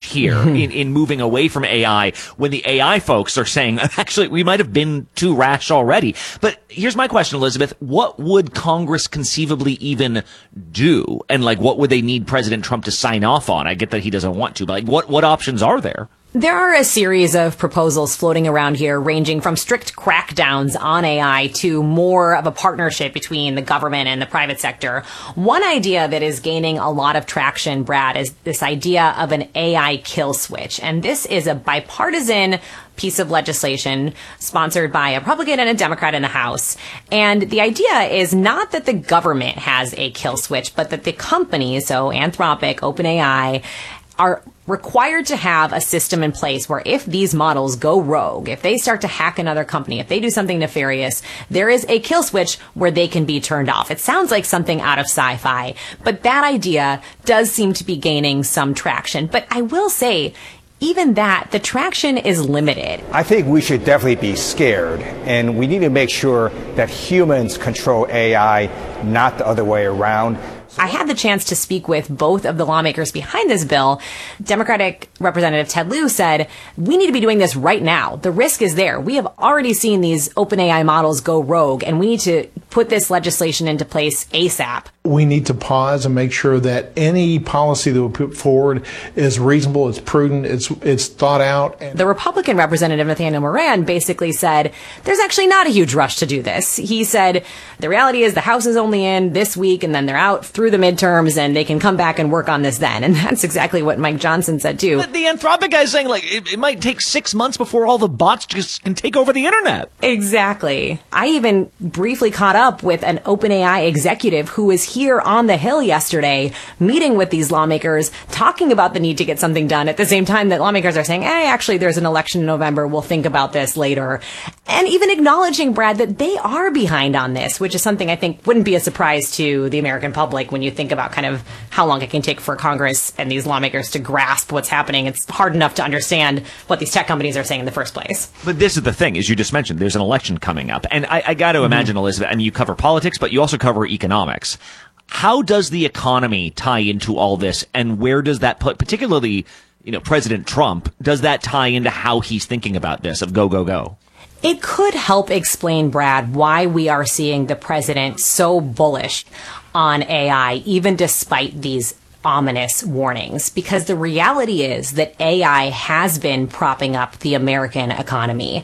here in moving away from AI when the AI folks are saying, actually, we might have been too rash already. But here's my question, Elizabeth. What would Congress conceivably even do? And what would they need President Trump to sign off on? I get that he doesn't want to, but what options are there? There are a series of proposals floating around here ranging from strict crackdowns on AI to more of a partnership between the government and the private sector. One idea that is gaining a lot of traction, Brad, is this idea of an AI kill switch. And this is a bipartisan piece of legislation sponsored by a Republican and a Democrat in the House. And the idea is not that the government has a kill switch, but that the companies, so Anthropic, OpenAI, are required to have a system in place where if these models go rogue, if they start to hack another company, if they do something nefarious, there is a kill switch where they can be turned off. It sounds like something out of sci-fi, but that idea does seem to be gaining some traction. But I will say, even that, the traction is limited. I think we should definitely be scared, and we need to make sure that humans control AI, not the other way around. I had the chance to speak with both of the lawmakers behind this bill. Democratic Representative Ted Lieu said, we need to be doing this right now. The risk is there. We have already seen these OpenAI models go rogue, and we need to put this legislation into place ASAP. We need to pause and make sure that any policy that we put forward is reasonable, it's prudent, it's thought out. The Republican Representative Nathaniel Moran basically said, there's actually not a huge rush to do this. He said, the reality is the House is only in this week, and then they're out through the midterms, and they can come back and work on this then. And that's exactly what Mike Johnson said, too. But the Anthropic guy's saying, it might take 6 months before all the bots just can take over the internet. Exactly. I even briefly caught up with an OpenAI executive who was here on the Hill yesterday, meeting with these lawmakers, talking about the need to get something done at the same time that lawmakers are saying, hey, actually, there's an election in November. We'll think about this later. And even acknowledging, Brad, that they are behind on this, which is something I think wouldn't be a surprise to the American public when you think about kind of how long it can take for Congress and these lawmakers to grasp what's happening. It's hard enough to understand what these tech companies are saying in the first place. But this is the thing, as you just mentioned, there's an election coming up. And I got to imagine, Elizabeth, I mean, you cover politics, but you also cover economics. How does the economy tie into all this, and where does that put, particularly, President Trump, does that tie into how he's thinking about this of go, go, go? It could help explain, Brad, why we are seeing the president so bullish on AI, even despite these ominous warnings, because the reality is that AI has been propping up the American economy.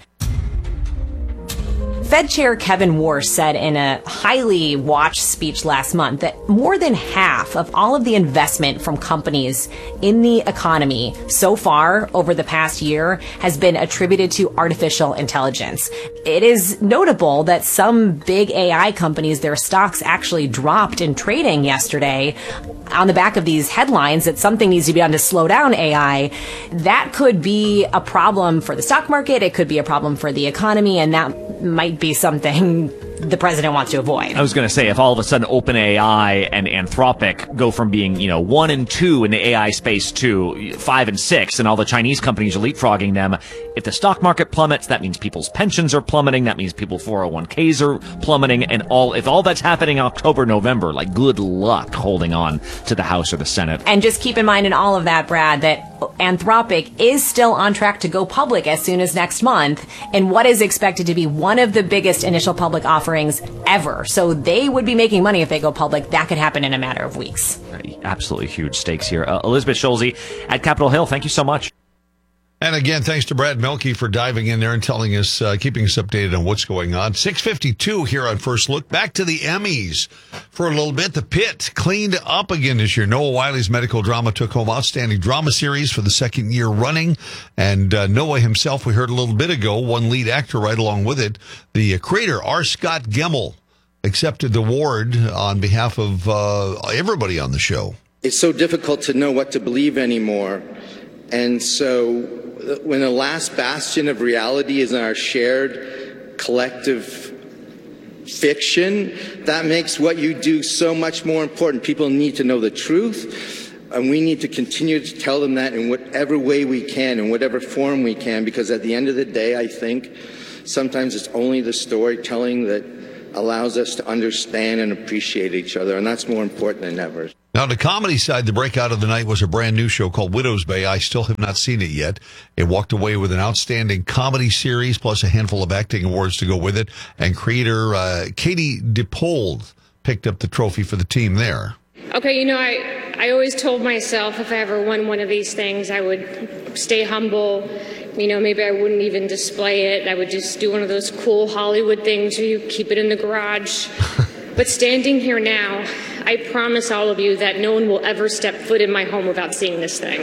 Fed Chair Kevin Warsh said in a highly watched speech last month that more than half of all of the investment from companies in the economy so far over the past year has been attributed to artificial intelligence. It is notable that some big AI companies, their stocks actually dropped in trading yesterday on the back of these headlines that something needs to be done to slow down AI. That could be a problem for the stock market. It could be a problem for the economy, and that might be something the president wants to avoid. I was going to say, if all of a sudden OpenAI and Anthropic go from being, 1 and 2 in the AI space to 5 and 6, and all the Chinese companies are leapfrogging them, if the stock market plummets, that means people's pensions are plummeting, that means people's 401ks are plummeting, and if all that's happening October, November, good luck holding on to the House or the Senate. And just keep in mind in all of that, Brad, that Anthropic is still on track to go public as soon as next month in what is expected to be one of the biggest initial public offerings ever. So they would be making money if they go public. That could happen in a matter of weeks. Absolutely huge stakes here. Elizabeth Schulze at Capitol Hill, thank you so much. And again, thanks to Brad Mielke for diving in there and telling us, keeping us updated on what's going on. 6:52 here on First Look. Back to the Emmys for a little bit. The Pit cleaned up again this year. Noah Wiley's medical drama took home Outstanding Drama Series for the second year running. And Noah himself, we heard a little bit ago, one lead actor right along with it. The creator, R. Scott Gemmell, accepted the award on behalf of everybody on the show. It's so difficult to know what to believe anymore. And so when the last bastion of reality is in our shared collective fiction, that makes what you do so much more important. People need to know the truth, and we need to continue to tell them that in whatever way we can, in whatever form we can, because at the end of the day, I think sometimes it's only the storytelling that allows us to understand and appreciate each other, and that's more important than ever. Now, on the comedy side, the breakout of the night was a brand new show called Widow's Bay. I still have not seen it yet. It walked away with an outstanding comedy series, plus a handful of acting awards to go with it. And creator Katie Dippold picked up the trophy for the team there. Okay, I always told myself if I ever won one of these things, I would stay humble. Maybe I wouldn't even display it. I would just do one of those cool Hollywood things where you keep it in the garage. But standing here now, I promise all of you that no one will ever step foot in my home without seeing this thing.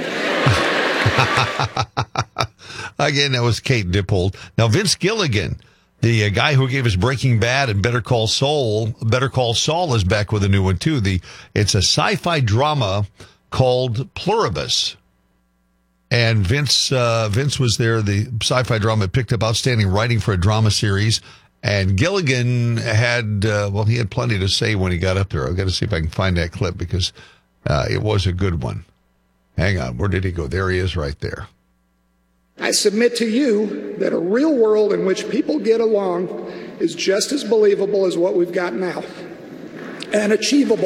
Again, that was Kate Dippold. Now, Vince Gilligan, the guy who gave us Breaking Bad and Better Call Saul is back with a new one, too. It's a sci-fi drama called Pluribus. And Vince was there. The sci-fi drama picked up outstanding writing for a drama series. And Gilligan had, he had plenty to say when he got up there. I've got to see if I can find that clip because it was a good one. Hang on. Where did he go? There he is right there. I submit to you that a real world in which people get along is just as believable as what we've got now and achievable.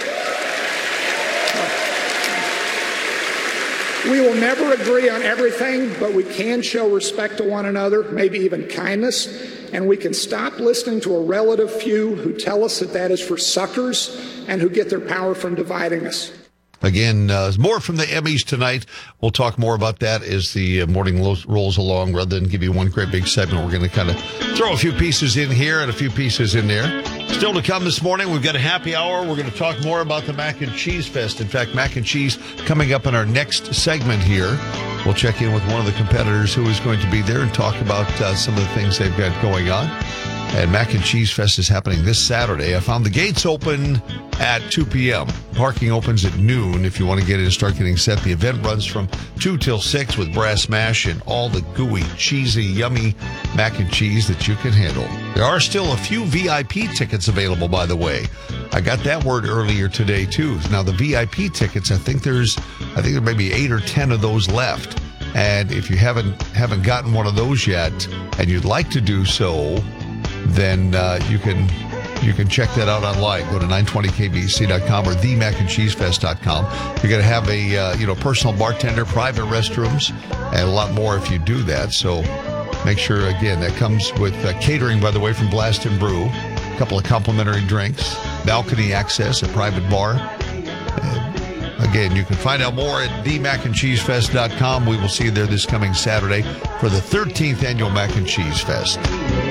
We will never agree on everything, but we can show respect to one another, maybe even kindness. And we can stop listening to a relative few who tell us that is for suckers and who get their power from dividing us. Again, more from the Emmys tonight. We'll talk more about that as the morning rolls along. Rather than give you one great big segment, we're going to kind of throw a few pieces in here and a few pieces in there. Still to come this morning, we've got a happy hour. We're going to talk more about the Mac and Cheese Fest. In fact, Mac and Cheese coming up in our next segment here. We'll check in with one of the competitors who is going to be there and talk about some of the things they've got going on. And Mac and Cheese Fest is happening this Saturday. I found the gates open at 2 p.m. Parking opens at noon if you want to get in and start getting set. The event runs from 2 till 6 with brass mash and all the gooey, cheesy, yummy mac and cheese that you can handle. There are still a few VIP tickets available, by the way. I got that word earlier today, too. Now, the VIP tickets, I think there may be 8 or 10 of those left. And if you haven't gotten one of those yet and you'd like to do so, then you can check that out online. Go to 920kbc.com or themacandcheesefest.com. You're going to have a personal bartender, private restrooms, and a lot more if you do that. So make sure, again, that comes with catering, by the way, from Blast and Brew. A couple of complimentary drinks, balcony access, a private bar. Again, you can find out more at themacandcheesefest.com. We will see you there this coming Saturday for the 13th annual Mac and Cheese Fest.